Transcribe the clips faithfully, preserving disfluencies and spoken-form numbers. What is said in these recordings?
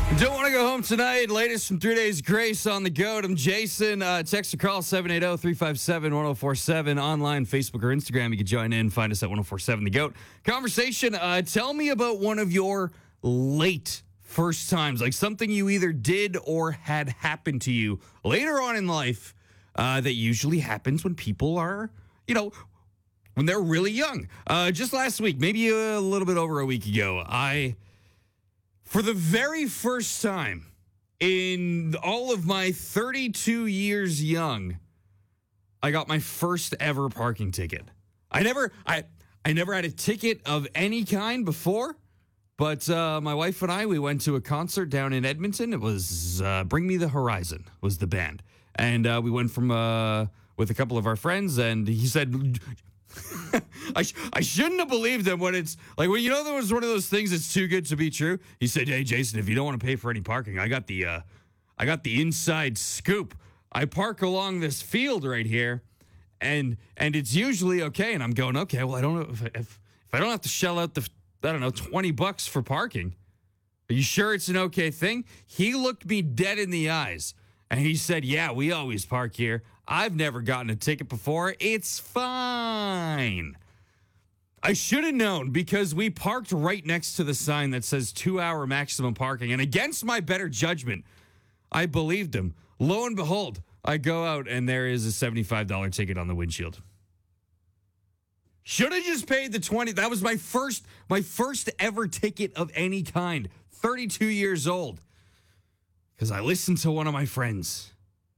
Don't want to go home tonight. Latest from Three Days Grace on the goat. I'm Jason. Uh, text or call seven eight zero, three five seven, one zero four seven. Online, Facebook, or Instagram. You can join in. Find us at one zero four seven The Goat. Conversation. Uh, tell me about one of your late first times. Like something you either did or had happen to you later on in life. Uh, that usually happens when people are, you know, when they're really young. Uh, just last week, maybe a little bit over a week ago, I... For the very first time in all of my thirty-two years young, I got my first ever parking ticket. I never, I, I never had a ticket of any kind before, but uh, my wife and I, we went to a concert down in Edmonton. It was uh, Bring Me the Horizon was the band, and uh, we went from uh, with a couple of our friends, and he said. I, sh- I shouldn't have believed him when it's like, well, you know, there was one of those things that's too good to be true. He said, hey, Jason, if you don't want to pay for any parking, I got the, uh, I got the inside scoop. I park along this field right here and, and it's usually okay. And I'm going, okay, well, I don't know if, if, if I don't have to shell out the, I don't know, twenty bucks for parking. Are you sure it's an okay thing? He looked me dead in the eyes and he said, yeah, we always park here. I've never gotten a ticket before. It's fine. I should have known because we parked right next to the sign that says two-hour maximum parking. And against my better judgment, I believed him. Lo and behold, I go out and there is a seventy-five dollars ticket on the windshield. Should have just paid the twenty. That was my first, my first ever ticket of any kind. thirty-two years old. Because I listened to one of my friends.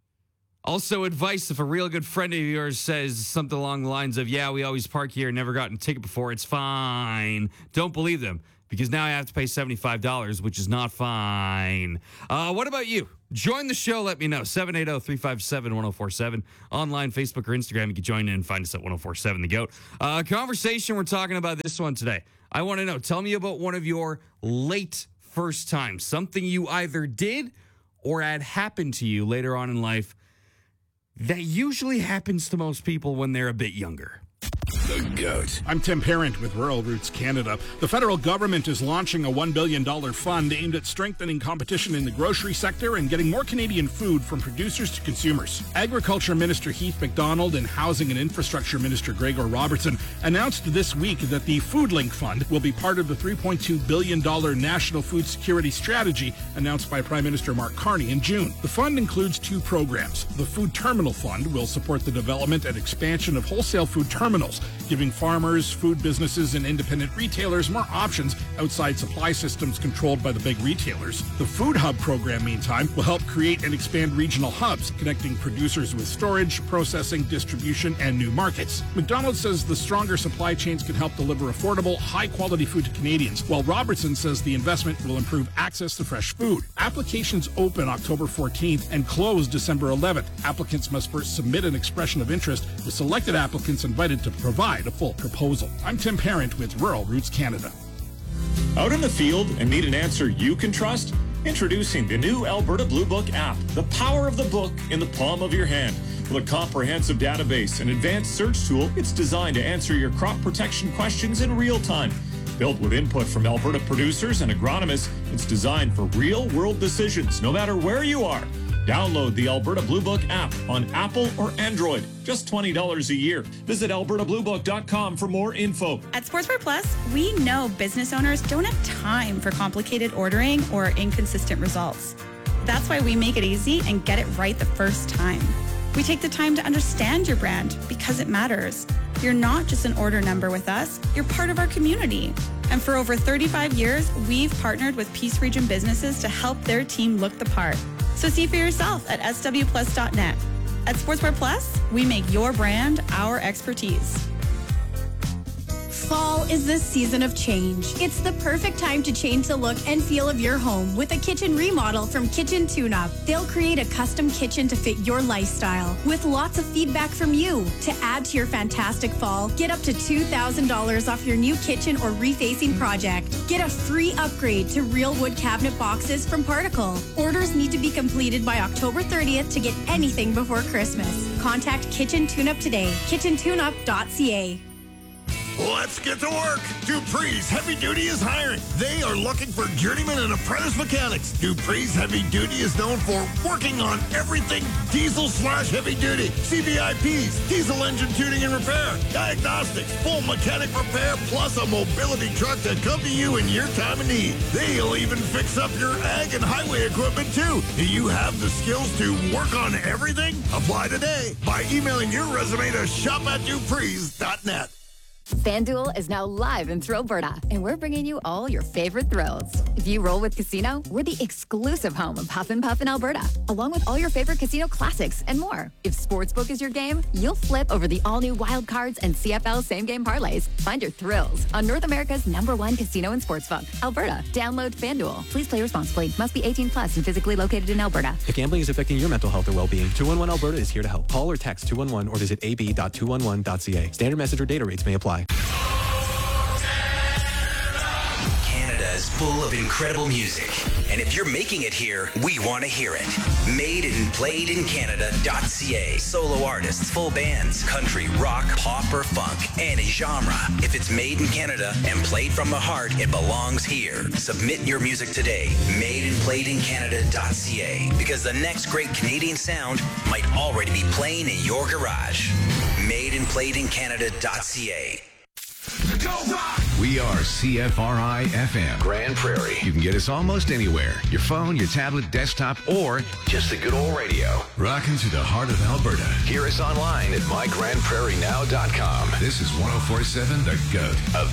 Also, advice if a real good friend of yours says something along the lines of, yeah, we always park here, never gotten a ticket before, it's fine. Don't believe them, because now I have to pay seventy-five dollars, which is not fine. Uh, what about you? Join the show, let me know. seven eight zero, three five seven, one zero four seven. Online, Facebook, or Instagram. You can join in and find us at one zero four seven The Goat. Uh, conversation, we're talking about this one today. I want to know, tell me about one of your late first times. Something you either did or had happened to you later on in life. That usually happens to most people when they're a bit younger. The Goat. I'm Tim Parent with Rural Roots Canada. The federal government is launching a one billion dollars fund aimed at strengthening competition in the grocery sector and getting more Canadian food from producers to consumers. Agriculture Minister Heath MacDonald and Housing and Infrastructure Minister Gregor Robertson announced this week that the FoodLink Fund will be part of the three point two billion dollars National Food Security Strategy announced by Prime Minister Mark Carney in June. The fund includes two programs. The Food Terminal Fund will support the development and expansion of wholesale food terminals, giving farmers, food businesses, and independent retailers more options outside supply systems controlled by the big retailers. The Food Hub program, meantime, will help create and expand regional hubs, connecting producers with storage, processing, distribution, and new markets. McDonald says the stronger supply chains can help deliver affordable, high-quality food to Canadians, while Robertson says the investment will improve access to fresh food. Applications open October fourteenth and close December eleventh. Applicants must first submit an expression of interest, with selected applicants invited to provide a full proposal. I'm Tim Parent with Rural Roots Canada. Out in the field and need an answer you can trust? Introducing the new Alberta Blue Book app, the power of the book in the palm of your hand. With a comprehensive database and advanced search tool, it's designed to answer your crop protection questions in real time. Built with input from Alberta producers and agronomists, it's designed for real-world decisions, no matter where you are. Download the Alberta Blue Book app on Apple or Android. Just twenty dollars a year. Visit alberta blue book dot com for more info. At Sportswear Plus, we know business owners don't have time for complicated ordering or inconsistent results. That's why we make it easy and get it right the first time. We take the time to understand your brand because it matters. You're not just an order number with us, you're part of our community. And for over thirty-five years, we've partnered with Peace Region businesses to help their team look the part. So see for yourself at s w plus dot net. At Sportswear Plus, we make your brand our expertise. Fall is the season of change. It's the perfect time to change the look and feel of your home with a kitchen remodel from Kitchen Tune-Up. They'll create a custom kitchen to fit your lifestyle with lots of feedback from you. To add to your fantastic fall, get up to two thousand dollars off your new kitchen or refacing project. Get a free upgrade to real wood cabinet boxes from Particle. Orders need to be completed by October thirtieth to get anything before Christmas. Contact Kitchen Tune-Up today. kitchen tune up dot c a. Let's get to work. Dupree's Heavy Duty is hiring. They are looking for journeyman and apprentice mechanics. Dupree's Heavy Duty is known for working on everything diesel slash heavy duty. C V I Ps, diesel engine tuning and repair, diagnostics, full mechanic repair, plus a mobility truck to come to you in your time of need. They'll even fix up your ag and highway equipment too. Do you have the skills to work on everything? Apply today by emailing your resume to shop at duprees dot net. FanDuel is now live in Thrillberta, and we're bringing you all your favorite thrills. If you roll with Casino, we're the exclusive home of Huff and Puff in Alberta, along with all your favorite casino classics and more. If Sportsbook is your game, you'll flip over the all-new Wild Cards and C F L same-game parlays. Find your thrills on North America's number one casino and sportsbook, Alberta. Download FanDuel. Please play responsibly. Must be eighteen plus and physically located in Alberta. If gambling is affecting your mental health or well-being, two one one Alberta is here to help. Call or text two one one or visit a b dot two one one dot c a. Standard message or data rates may apply. Canada is full of incredible music, and if you're making it here, we want to hear it. Made and played in Canada dot c a. Solo artists, full bands, country, rock, pop, or funk, any genre. If it's made in Canada and played from the heart, it belongs here. Submit your music today. Made and played in Canada dot c a. Because the next great Canadian sound might already be playing in your garage. Made and played in Canada dot c a. We are C F R I F M Grand Prairie. You can get us almost anywhere. Your phone, your tablet, desktop, or just the good old radio. Rocking to the heart of Alberta. Hear us online at my grand prairie now dot com. This is one oh four point seven The Goat.